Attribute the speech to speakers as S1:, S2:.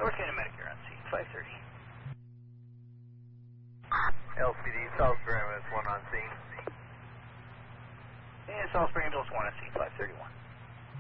S1: North Carolina Medicare on scene, 530.
S2: LCD South Spring Ambulance 1 on scene.
S1: And South Spring Ambulance 1 on scene, 531.